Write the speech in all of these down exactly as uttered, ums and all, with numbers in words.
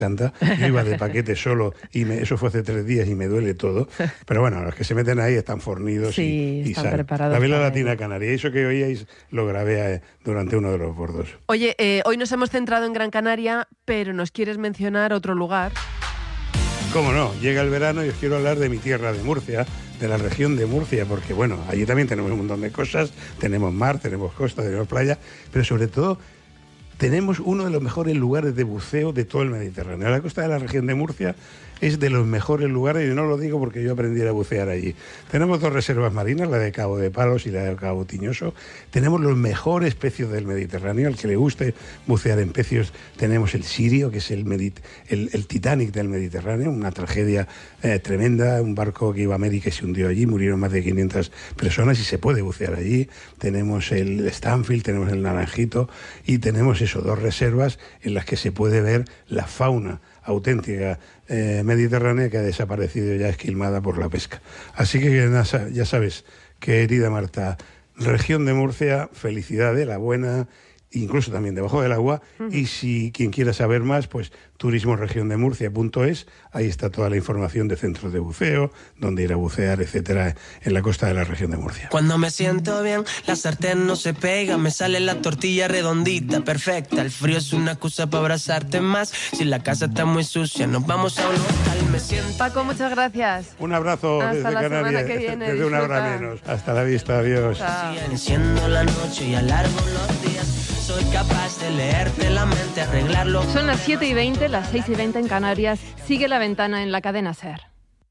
Yo iba de paquete solo y me, eso fue hace tres días y me duele todo. Pero bueno, los que se meten ahí están fornidos sí, y, y están saben. preparados. La vela latina canaria, eso que oíais lo grabé eh, durante uno de los bordos. Oye, eh, hoy nos hemos centrado en Gran Canaria, pero ¿nos quieres mencionar otro lugar? Cómo no, llega el verano y os quiero hablar de mi tierra, de Murcia, de la región de Murcia, porque bueno, allí también tenemos un montón de cosas, tenemos mar, tenemos costa, tenemos playa, pero sobre todo tenemos uno de los mejores lugares de buceo de todo el Mediterráneo. La costa de la región de Murcia es de los mejores lugares, y no lo digo porque yo aprendí a bucear allí. Tenemos dos reservas marinas, la de Cabo de Palos y la de Cabo Tiñoso. Tenemos los mejores pecios del Mediterráneo. Al que le guste bucear en pecios, tenemos el Sirio, que es el, Medit el, el Titanic del Mediterráneo, una tragedia eh, tremenda, un barco que iba a América y se hundió allí, murieron más de quinientas personas y se puede bucear allí. Tenemos el Stanfield, tenemos el Naranjito y tenemos eso, dos reservas en las que se puede ver la fauna auténtica eh, mediterránea que ha desaparecido ya esquilmada por la pesca. Así que ya sabes, querida Marta, región de Murcia, felicidades, la buena, incluso también debajo del agua, uh-huh. Y si quien quiera saber más, pues turismo región de murcia punto es, ahí está toda la información de centros de buceo, dónde ir a bucear, etcétera, en la costa de la región de Murcia. Cuando me siento bien, la sartén no se pega, me sale la tortilla redondita, perfecta, el frío es una excusa para abrazarte más, si la casa está muy sucia, nos vamos a un local, me siento... Paco, muchas gracias. Un abrazo hasta desde la Canarias, que viene, desde una hora menos. Hasta la vista, adiós. Chao. Enciendo la noche y alargo los días, soy capaz de leerte la mente, arreglarlo. Son las siete y veinte, las seis y veinte en Canarias. Sigue La Ventana en la cadena SER.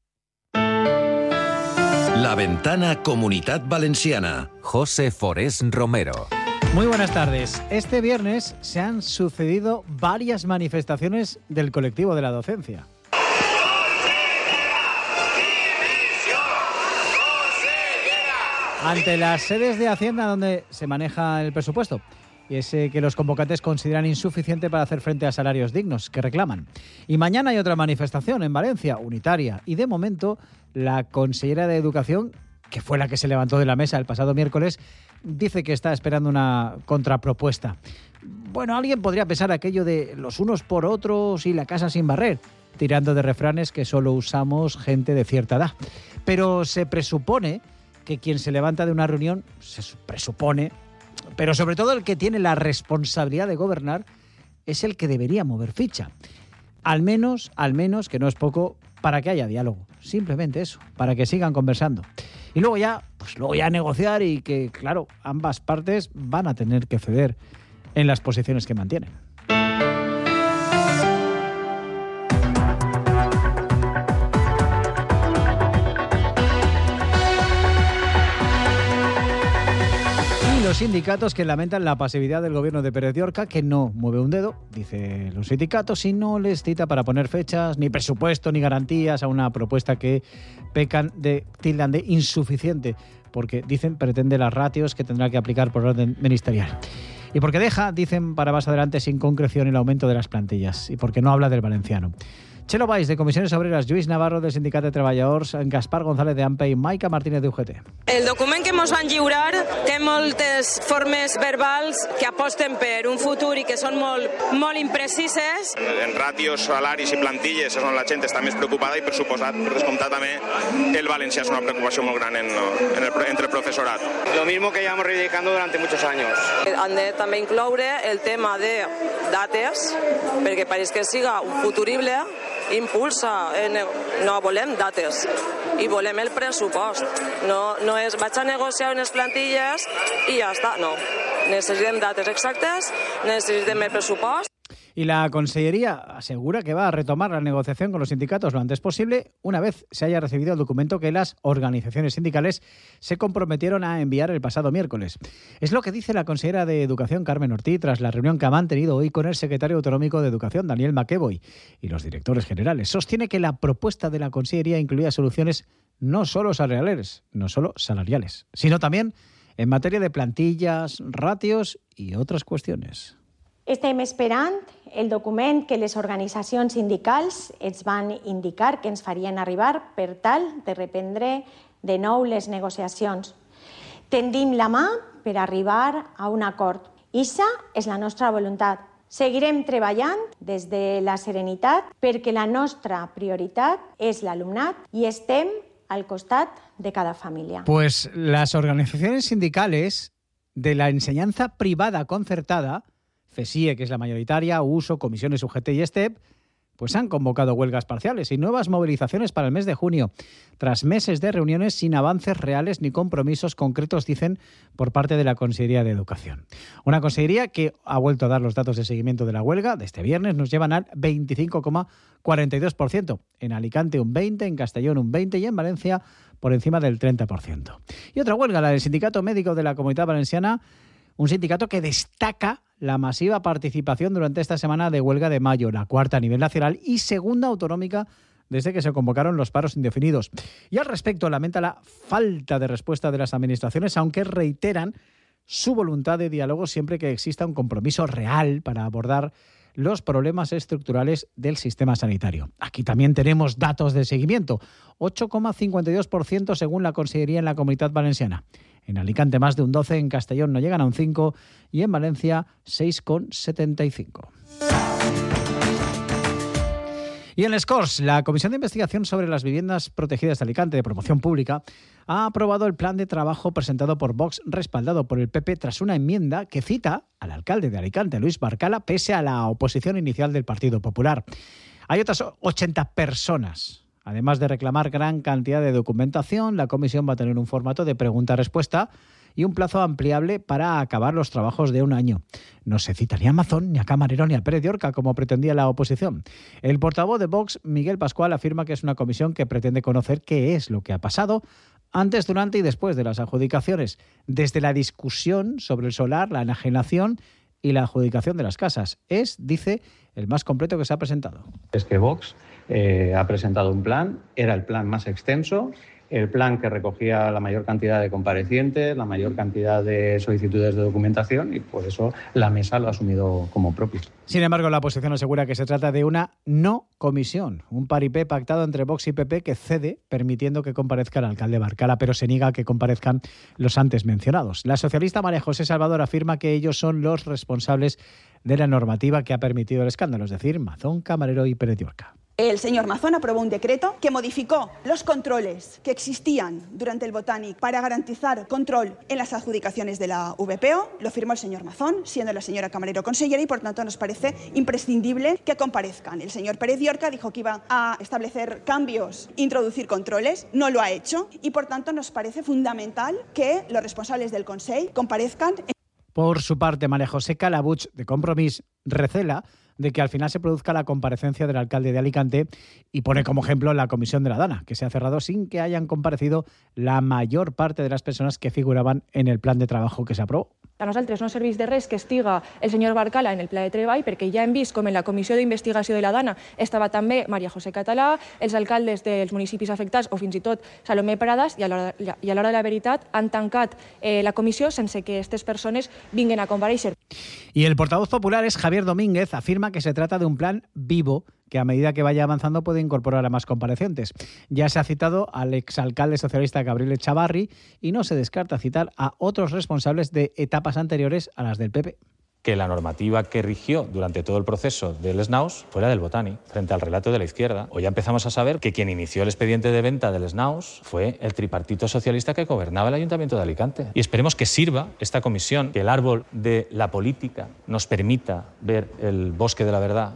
La Ventana Comunitat Valenciana. José Forés Romero. Muy buenas tardes. Este viernes se han sucedido varias manifestaciones del colectivo de la docencia. Ante las sedes de Hacienda donde se maneja el presupuesto. Y es que los convocantes consideran insuficiente para hacer frente a salarios dignos que reclaman. Y mañana hay otra manifestación en Valencia, unitaria. Y de momento, la consellera de Educación, que fue la que se levantó de la mesa el pasado miércoles, dice que está esperando una contrapropuesta. Bueno, alguien podría pensar aquello de los unos por otros y la casa sin barrer, tirando de refranes que solo usamos gente de cierta edad. Pero se presupone que quien se levanta de una reunión, se presupone, pero sobre todo el que tiene la responsabilidad de gobernar, es el que debería mover ficha. Al menos, al menos, que no es poco, para que haya diálogo. Simplemente eso, para que sigan conversando. Y luego ya, pues luego ya negociar y que, claro, ambas partes van a tener que ceder en las posiciones que mantienen. Los sindicatos que lamentan la pasividad del gobierno de Pérez de Orca, que no mueve un dedo, dice los sindicatos, y no les cita para poner fechas, ni presupuesto, ni garantías a una propuesta que pecan de, tildan de insuficiente, porque dicen pretende las ratios que tendrá que aplicar por orden ministerial. Y porque deja, dicen, para más adelante sin concreción el aumento de las plantillas, y porque no habla del valenciano. Txelo Valls, de Comissiones Obreras, Lluís Navarro, del Sindicat de Treballadors, Gaspar González, de AMPE, i Maica Martínez, de U G T. El document que ens van lliurar té moltes formes verbals que aposten per un futur i que són molt, molt imprecises. En ràtios, salaris i plantilles és on la gent està més preocupada i, per suposat, per descomptat també, el valencià és una preocupació molt gran en, en el, entre el professorat. Lo mismo que llevamos reivindicando durante muchos años. Han de també incloure el tema de dates, perquè pareix que siga un futurible, impulsa, no volem dates i volem el pressupost, no, no és vaig a negociar unes plantilles i ja està, no, necessitem dates exactes, necessitem el pressupost. Y la Consellería asegura que va a retomar la negociación con los sindicatos lo antes posible, una vez se haya recibido el documento que las organizaciones sindicales se comprometieron a enviar el pasado miércoles. Es lo que dice la consellera de Educación, Carmen Ortiz, tras la reunión que ha mantenido hoy con el secretario autonómico de Educación, Daniel McEvoy, y los directores generales. Sostiene que la propuesta de la Consellería incluía soluciones no solo salariales, no solo salariales, sino también en materia de plantillas, ratios y otras cuestiones. Estem esperant el document que les organitzacions sindicals ens van indicar que ens farien arribar per tal de reprendre de nou les negociacions. Tendim la mà per arribar a un acord. Ixa és la nostra voluntat. Seguirem treballant des de la serenitat perquè la nostra prioritat és l'alumnat i estem al costat de cada familia. Pues las organizaciones sindicales de la enseñanza privada concertada, FESIE, que es la mayoritaria, U S O, Comisiones U G T y STEP, pues han convocado huelgas parciales y nuevas movilizaciones para el mes de junio, tras meses de reuniones sin avances reales ni compromisos concretos, dicen, por parte de la Consellería de Educación. Una consellería que ha vuelto a dar los datos de seguimiento de la huelga de este viernes, nos llevan al veinticinco coma cuarenta y dos por ciento. En Alicante un veinte por ciento, en Castellón un veinte por ciento y en Valencia por encima del treinta por ciento. Y otra huelga, la del Sindicato Médico de la Comunidad Valenciana, un sindicato que destaca la masiva participación durante esta semana de huelga de mayo, la cuarta a nivel nacional y segunda autonómica desde que se convocaron los paros indefinidos. Y al respecto lamenta la falta de respuesta de las administraciones, aunque reiteran su voluntad de diálogo siempre que exista un compromiso real para abordar los problemas estructurales del sistema sanitario. Aquí también tenemos datos de seguimiento. ocho coma cincuenta y dos por ciento según la Consellería en la Comunidad Valenciana. En Alicante más de un doce por ciento, en Castellón no llegan a un cinco por ciento y en Valencia seis coma setenta y cinco por ciento. Y en Les Corts, la Comisión de Investigación sobre las Viviendas Protegidas de Alicante de Promoción Pública ha aprobado el plan de trabajo presentado por Vox, respaldado por el P P, tras una enmienda que cita al alcalde de Alicante, Luis Barcala, pese a la oposición inicial del Partido Popular. Hay otras ochenta personas. Además de reclamar gran cantidad de documentación, la comisión va a tener un formato de pregunta-respuesta y un plazo ampliable para acabar los trabajos de un año. No se cita ni a Mazón, ni a Camarero, ni a Pérez de Orca, como pretendía la oposición. El portavoz de Vox, Miguel Pascual, afirma que es una comisión que pretende conocer qué es lo que ha pasado antes, durante y después de las adjudicaciones, desde la discusión sobre el solar, la enajenación y la adjudicación de las casas. Es, dice, el más completo que se ha presentado. Es que Vox eh, ha presentado un plan, era el plan más extenso, el plan que recogía la mayor cantidad de comparecientes, la mayor cantidad de solicitudes de documentación y por eso la mesa lo ha asumido como propio. Sin embargo, la oposición asegura que se trata de una no comisión, un paripé pactado entre Vox y P P que cede permitiendo que comparezca el alcalde Barcala, pero se niega a que comparezcan los antes mencionados. La socialista María José Salvador afirma que ellos son los responsables de la normativa que ha permitido el escándalo, es decir, Mazón, Camarero y Pérez de Orca. El señor Mazón aprobó un decreto que modificó los controles que existían durante el Botánic para garantizar control en las adjudicaciones de la V P O. Lo firmó el señor Mazón, siendo la señora Camarero consellera, y por tanto nos parece imprescindible que comparezcan. El señor Pérez de Orca dijo que iba a establecer cambios, introducir controles, no lo ha hecho y por tanto nos parece fundamental que los responsables del Consell comparezcan. Por su parte, María José Calabuch, de Compromís, recela de que al final se produzca la comparecencia del alcalde de Alicante y pone como ejemplo la comisión de la Dana, que se ha cerrado sin que hayan comparecido la mayor parte de las personas que figuraban en el plan de trabajo que se aprobó. A nosaltres no serveix de res que estiga el senyor Barcala en el pla de treball, perquè ja hem vist com en la comissió d'investigació de la Dana estava també Maria José Català, els alcaldes dels municipis afectats o fins i tot Salomé Pradas, i a l'hora, i a l'hora de la veritat han tancat eh, la comissió sense que aquestes persones vinguen a comparèixer. Y el portavoz popular es Javier Domínguez, afirma que se trata de un plan vivo que a medida que vaya avanzando puede incorporar a más comparecientes. Ya se ha citado al exalcalde socialista Gabriel Echavarri y no se descarta citar a otros responsables de etapas anteriores a las del P P. Que la normativa que rigió durante todo el proceso del S N A U S fuera del Botánic, frente al relato de la izquierda. Hoy ya empezamos a saber que quien inició el expediente de venta del S N A U S fue el tripartito socialista que gobernaba el Ayuntamiento de Alicante. Y esperemos que sirva esta comisión, que el árbol de la política nos permita ver el bosque de la verdad.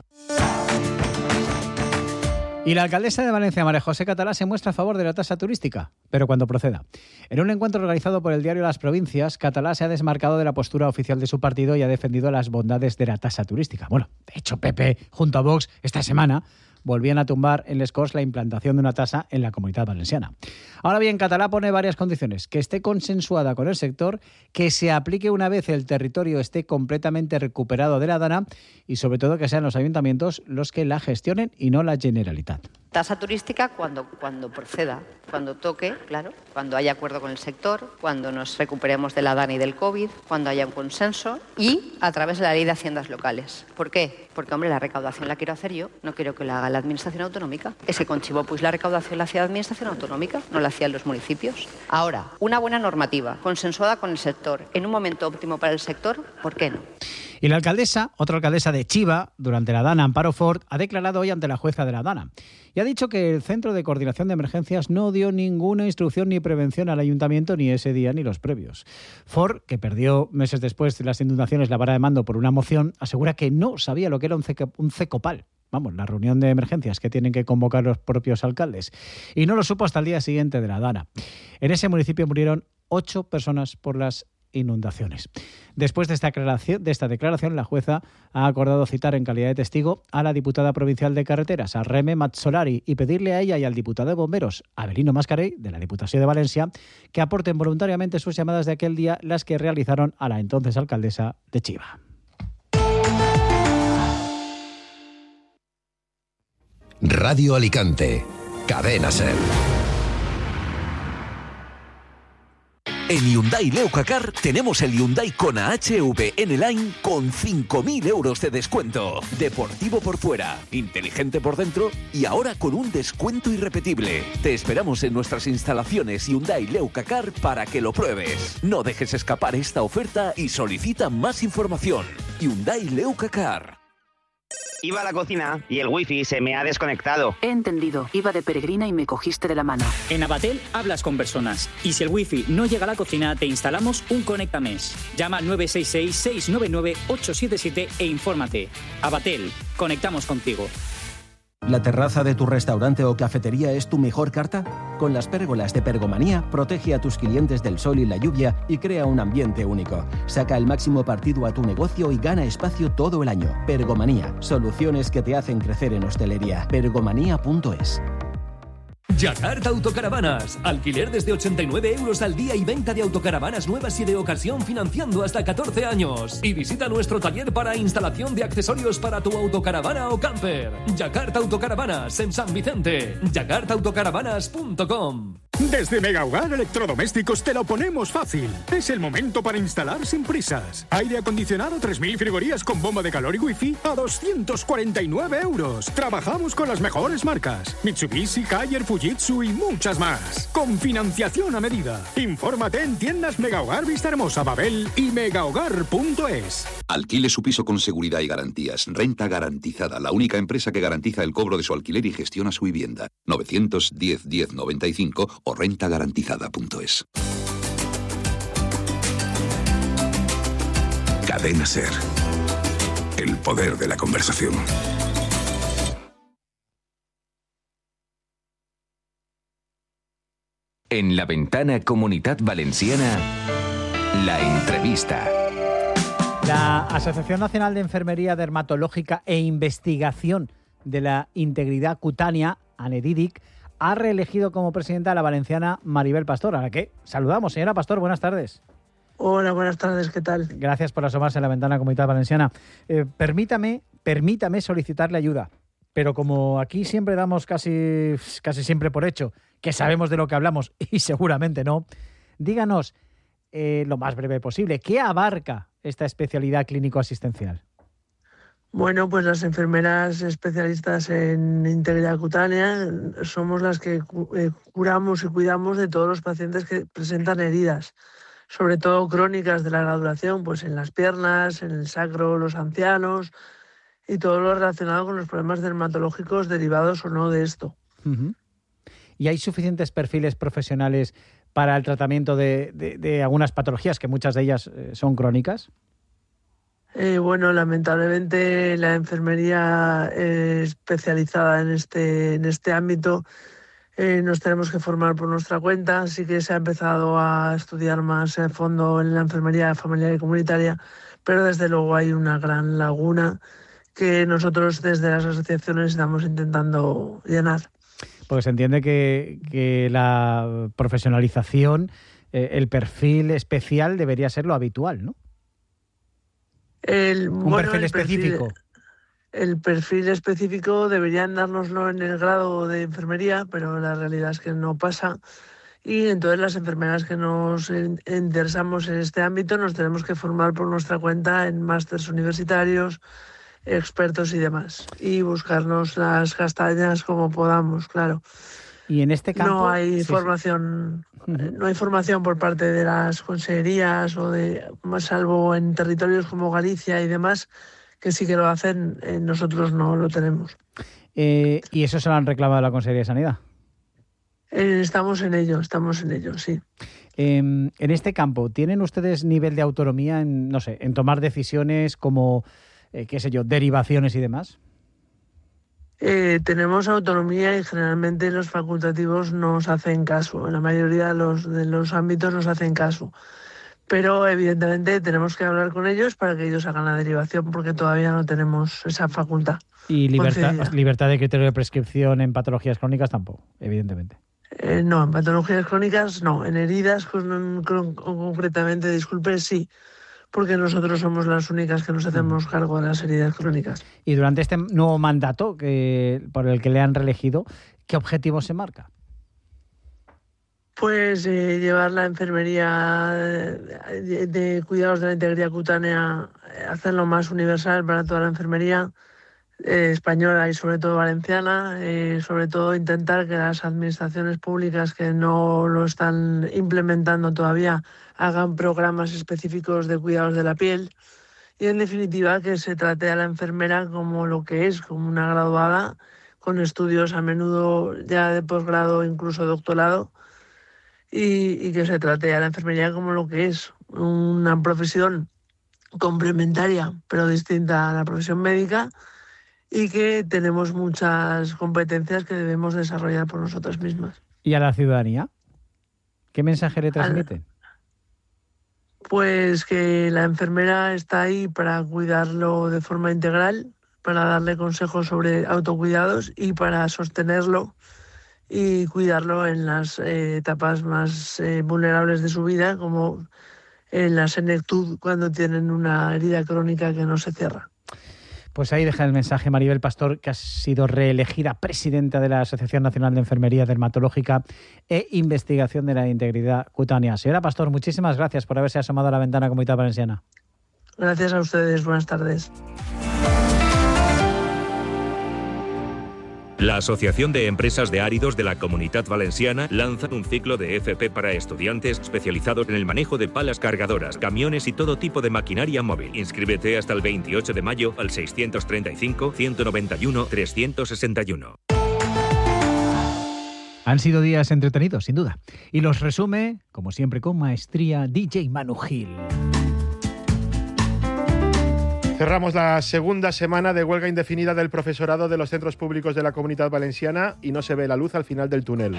Y la alcaldesa de Valencia, María José Català, se muestra a favor de la tasa turística, pero cuando proceda. En un encuentro organizado por el diario Las Provincias, Català se ha desmarcado de la postura oficial de su partido y ha defendido las bondades de la tasa turística. Bueno, de hecho, P P, junto a Vox, esta semana volvían a tumbar en Les Corts la implantación de una tasa en la Comunidad Valenciana. Ahora bien, Català pone varias condiciones: que esté consensuada con el sector, que se aplique una vez el territorio esté completamente recuperado de la Dana y sobre todo que sean los ayuntamientos los que la gestionen y no la Generalitat. Tasa turística cuando, cuando proceda, cuando toque, claro, cuando haya acuerdo con el sector, cuando nos recuperemos de la Dana y del COVID, cuando haya un consenso y a través de la ley de haciendas locales. ¿Por qué? Porque, hombre, la recaudación la quiero hacer yo, no quiero que la haga la administración autonómica. Ese conchivo, pues la recaudación la hacía la administración autonómica, no la hacían los municipios. Ahora, una buena normativa, consensuada con el sector, en un momento óptimo para el sector, ¿por qué no? Y la alcaldesa, otra alcaldesa de Chiva, durante la Dana, Amparo Ford, ha declarado hoy ante la jueza de la Dana y ha dicho que el Centro de Coordinación de Emergencias no dio ninguna instrucción ni prevención al ayuntamiento ni ese día ni los previos. Ford, que perdió meses después de las inundaciones la vara de mando por una moción, asegura que no sabía lo que era un, ceco, un cecopal. Vamos, la reunión de emergencias que tienen que convocar los propios alcaldes. Y no lo supo hasta el día siguiente de la Dana. En ese municipio murieron ocho personas por las inundaciones. Después de esta declaración, de esta declaración, la jueza ha acordado citar en calidad de testigo a la diputada provincial de Carreteras, a Reme Mazzolari, y pedirle a ella y al diputado de Bomberos, Abelino Mascarell, de la Diputación de Valencia, que aporten voluntariamente sus llamadas de aquel día, las que realizaron a la entonces alcaldesa de Chiva. Radio Alicante, Cadena SER. En Hyundai Leucacar tenemos el Hyundai Kona H V N-Line con cinco mil euros de descuento. Deportivo por fuera, inteligente por dentro y ahora con un descuento irrepetible. Te esperamos en nuestras instalaciones Hyundai Leucacar para que lo pruebes. No dejes escapar esta oferta y solicita más información. Hyundai Leucacar. Iba a la cocina y el wifi se me ha desconectado. He entendido. Iba de peregrina y me cogiste de la mano. En Abatel hablas con personas. Y si el wifi no llega a la cocina, te instalamos un Conectames. Llama al nueve seis seis, seis nueve nueve, ocho siete siete e infórmate. Abatel. Conectamos contigo. ¿La terraza de tu restaurante o cafetería es tu mejor carta? Con las pérgolas de Pergomanía, protege a tus clientes del sol y la lluvia y crea un ambiente único. Saca el máximo partido a tu negocio y gana espacio todo el año. Pergomanía, soluciones que te hacen crecer en hostelería. pergomanía punto es. Yakarta Autocaravanas. Alquiler desde ochenta y nueve euros al día y venta de autocaravanas nuevas y de ocasión financiando hasta catorce años. Y visita nuestro taller para instalación de accesorios para tu autocaravana o camper. Yakarta Autocaravanas en San Vicente. yakarta autocaravanas punto com. Desde Mega Hogar Electrodomésticos te lo ponemos fácil. Es el momento para instalar sin prisas. Aire acondicionado tres mil frigorías con bomba de calor y wifi a doscientos cuarenta y nueve euros. Trabajamos con las mejores marcas. Mitsubishi, Haier, Fujitsu y muchas más. Con financiación a medida. Infórmate en tiendas Mega Hogar Vista Hermosa, Babel y megahogar punto es. Alquile su piso con seguridad y garantías. Renta Garantizada, la única empresa que garantiza el cobro de su alquiler y gestiona su vivienda. novecientos diez, diez noventa y cinco o renta garantizada punto es. Cadena SER. El poder de la conversación. En La Ventana Comunitat Valenciana, la entrevista. La Asociación Nacional de Enfermería Dermatológica e Investigación de la Integridad Cutánea, ANEDIDIC, ha reelegido como presidenta a la valenciana Maribel Pastor, a la que saludamos. Señora Pastor, buenas tardes. Hola, buenas tardes, ¿qué tal? Gracias por asomarse a La Ventana Comunitat Valenciana. Eh, permítame, permítame solicitarle ayuda, pero como aquí siempre damos casi, casi siempre por hecho que sabemos de lo que hablamos, y seguramente no, díganos eh, lo más breve posible, ¿qué abarca esta especialidad clínico-asistencial? Bueno, pues las enfermeras especialistas en integridad cutánea somos las que curamos y cuidamos de todos los pacientes que presentan heridas, sobre todo crónicas de larga duración, pues en las piernas, en el sacro, los ancianos y todo lo relacionado con los problemas dermatológicos derivados o no de esto. Uh-huh. ¿Y hay suficientes perfiles profesionales para el tratamiento de, de, de algunas patologías, que muchas de ellas eh, son crónicas? Eh, bueno, lamentablemente la enfermería eh, especializada en este, en este ámbito eh, nos tenemos que formar por nuestra cuenta. Sí que se ha empezado a estudiar más a fondo en la enfermería familiar y comunitaria, pero desde luego hay una gran laguna que nosotros desde las asociaciones estamos intentando llenar. Pues se entiende que, que la profesionalización, eh, el perfil especial debería ser lo habitual, ¿no? El, Un bueno, perfil el específico. Perfil, el perfil específico deberían dárnoslo en el grado de enfermería, pero la realidad es que no pasa. Y entonces las enfermeras que nos interesamos en este ámbito nos tenemos que formar por nuestra cuenta en másters universitarios, expertos y demás. Y buscarnos las castañas como podamos, claro. Y en este campo no hay sí, formación, sí. Uh-huh. no hay formación por parte de las consejerías o de, salvo en territorios como Galicia y demás, que sí que lo hacen, eh, nosotros no lo tenemos. Eh, ¿Y eso se lo han reclamado a la Consejería de Sanidad? Eh, estamos en ello, estamos en ello, sí. Eh, en este campo, ¿tienen ustedes nivel de autonomía en, no sé, en tomar decisiones como, eh, qué sé yo, derivaciones y demás? Eh, tenemos autonomía y generalmente los facultativos nos hacen caso. En la mayoría de los, de los ámbitos nos hacen caso. Pero evidentemente tenemos que hablar con ellos para que ellos hagan la derivación porque todavía no tenemos esa facultad. Y libertad, libertad de criterio de prescripción en patologías crónicas tampoco, evidentemente. Eh, no, en patologías crónicas no. En heridas con, con, con, concretamente, disculpe, sí. Porque nosotros somos las únicas que nos hacemos cargo de las heridas crónicas. Y durante este nuevo mandato que, por el que le han reelegido, ¿qué objetivo se marca? Pues eh, llevar la enfermería de, de cuidados de la integridad cutánea, hacerlo más universal para toda la enfermería eh, española y sobre todo valenciana, eh, sobre todo intentar que las administraciones públicas que no lo están implementando todavía hagan programas específicos de cuidados de la piel y en definitiva que se trate a la enfermera como lo que es, como una graduada con estudios a menudo ya de posgrado, incluso doctorado, y, y que se trate a la enfermería como lo que es, una profesión complementaria pero distinta a la profesión médica y que tenemos muchas competencias que debemos desarrollar por nosotras mismas. ¿Y a la ciudadanía? ¿Qué mensaje le transmiten? Pues que la enfermera está ahí para cuidarlo de forma integral, para darle consejos sobre autocuidados y para sostenerlo y cuidarlo en las eh, etapas más eh, vulnerables de su vida, como en la senectud cuando tienen una herida crónica que no se cierra. Pues ahí deja el mensaje Maribel Pastor, que ha sido reelegida presidenta de la Asociación Nacional de Enfermería Dermatológica e Investigación de la Integridad Cutánea. Señora Pastor, muchísimas gracias por haberse asomado a la ventana Comunitat Valenciana. Gracias a ustedes, buenas tardes. La Asociación de Empresas de Áridos de la Comunitat Valenciana lanza un ciclo de F P para estudiantes especializados en el manejo de palas cargadoras, camiones y todo tipo de maquinaria móvil. Inscríbete hasta el veintiocho de mayo al seiscientos treinta y cinco, ciento noventa y uno, trescientos sesenta y uno. Han sido días entretenidos, sin duda. Y los resume, como siempre, con maestría D J Manu Gil. Cerramos la segunda semana de huelga indefinida del profesorado de los centros públicos de la Comunitat Valenciana y no se ve la luz al final del túnel.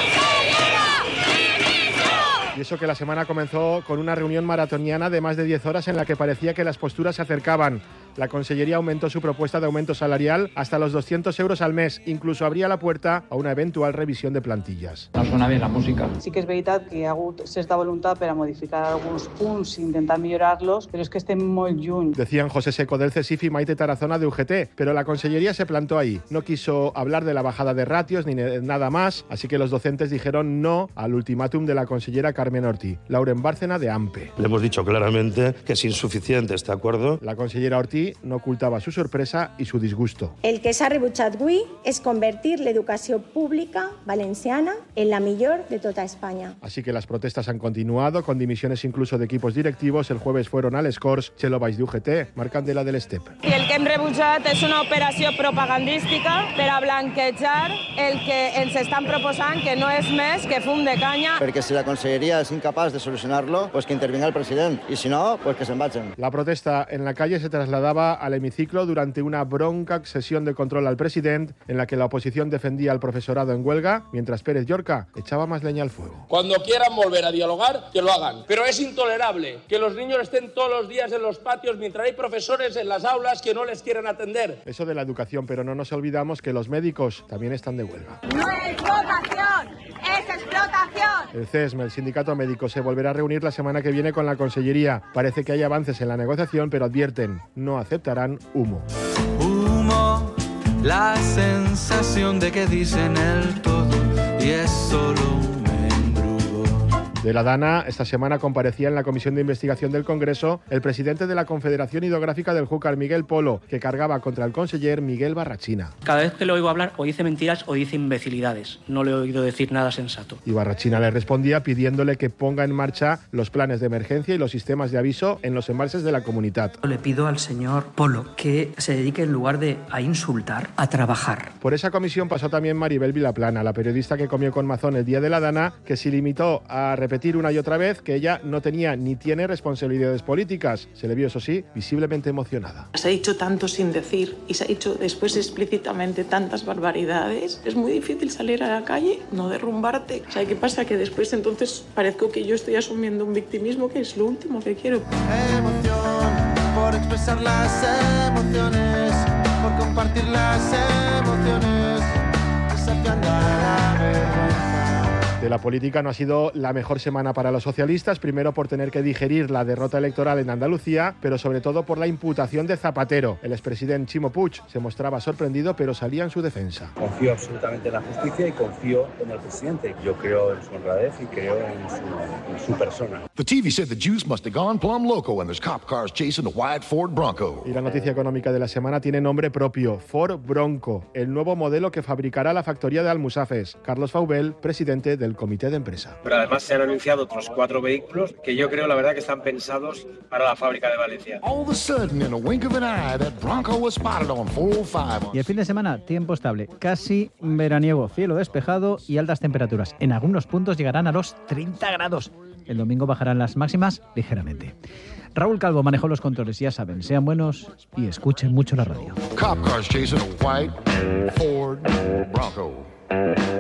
Y eso que la semana comenzó con una reunión maratoniana de más de diez horas en la que parecía que las posturas se acercaban. La Consellería aumentó su propuesta de aumento salarial hasta los doscientos euros al mes. Incluso abría la puerta a una eventual revisión de plantillas. No suena bien la música. Sí que és veritat que hi ha hagut certa voluntat per a modificar alguns punts i intentar millorarlos, però és que estem molt lluny. Decían José Seco del CESIF y Maite Tarazona de U G T, pero la Consellería se plantó ahí. No quiso hablar de la bajada de ratios ni nada más, así que los docentes dijeron no al ultimátum de la consellera Carmen Ortí. Lauren Bárcena de AMPE. Le hemos dicho claramente que es insuficiente este acuerdo. La consellera Ortí no ocultaba su sorpresa y su disgusto. El que s'ha rebutjat avui és convertir l'educació pública valenciana en la millor de tota España. Así que las protestas han continuado, con dimisiones incluso de equipos directivos. El jueves fueron al Escorts, Txelo Baix de U G T, Marc Candela del Estep. I el que hem rebutjat és una operació propagandística per a blanquejar el que ens estan proposant, que no és més que fum de canya. Perquè si la conselleria és incapaç de solucionarlo, pues que intervenga el president, y si no, pues que se'n vagin. La protesta en la calle se trasladaba al hemiciclo durante una bronca sesión de control al presidente en la que la oposición defendía al profesorado en huelga, mientras Pérez Llorca echaba más leña al fuego. Cuando quieran volver a dialogar, que lo hagan. Pero es intolerable que los niños estén todos los días en los patios mientras hay profesores en las aulas que no les quieren atender. Eso de la educación, pero no nos olvidamos que los médicos también están de huelga. No es explotación, es explotación. El C E S M, el sindicato médico, se volverá a reunir la semana que viene con la Consellería. Parece que hay avances en la negociación, pero advierten, no aceptarán humo. Humo, la sensación de que dicen el todo y es solo un embrujo. De la Dana, esta semana comparecía en la Comisión de Investigación del Congreso el presidente de la Confederación Hidrográfica del Júcar, Miguel Polo, que cargaba contra el conseller Miguel Barrachina. Cada vez que le oigo hablar o dice mentiras o dice imbecilidades. No le he oído decir nada sensato. Y Barrachina le respondía pidiéndole que ponga en marcha los planes de emergencia y los sistemas de aviso en los embalses de la comunidad. Le pido al señor Polo que se dedique, en lugar de a insultar, a trabajar. Por esa comisión pasó también Maribel Vilaplana, la periodista que comió con Mazón el día de la Dana, que se limitó a repetir una y otra vez que ella no tenía ni tiene responsabilidades políticas. Se le vio, eso sí, visiblemente emocionada. Se ha dicho tanto sin decir y se ha dicho después explícitamente tantas barbaridades. Es muy difícil salir a la calle, no derrumbarte. O sea, ¿qué pasa? Que después entonces parezco que yo estoy asumiendo un victimismo, que es lo último que quiero. Emoción por expresar las emociones, por compartir las emociones, desafiando a la vergüenza. De la política no ha sido la mejor semana para los socialistas, primero por tener que digerir la derrota electoral en Andalucía, pero sobre todo por la imputación de Zapatero. El expresidente Ximo Puig se mostraba sorprendido, pero salía en su defensa. Confío absolutamente en la justicia y confío en el presidente. Yo creo en su honradez y creo en su, en su persona. The T V said the Jews must have gone plumb loco when there's cop cars chasing a white Ford Bronco. Y la noticia económica de la semana tiene nombre propio, Ford Bronco, el nuevo modelo que fabricará la factoría de Almusafes. Carlos Faubel, presidente del comité de empresa. Pero además se han anunciado otros cuatro vehículos que yo creo, la verdad, que están pensados para la fábrica de Valencia. Y el fin de semana, tiempo estable, casi veraniego, cielo despejado y altas temperaturas. En algunos puntos llegarán a los treinta grados. El domingo bajarán las máximas ligeramente. Raúl Calvo manejó los controles, ya saben, sean buenos y escuchen mucho la radio. Cop cars chasing a white Ford Bronco.